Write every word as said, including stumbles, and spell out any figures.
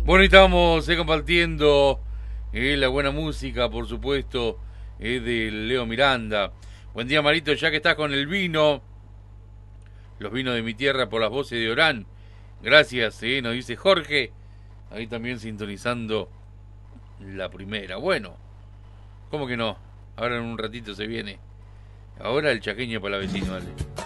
Bueno, y estamos eh, compartiendo eh, la buena música, por supuesto, eh, de Leo Miranda. Buen día, Marito, ya que estás con el vino, los vinos de mi tierra por las voces de Orán. Gracias, eh, nos dice Jorge. Ahí también sintonizando la primera. Bueno, ¿cómo que no? Ahora en un ratito se viene. Ahora el chaqueño para la vecina, dale.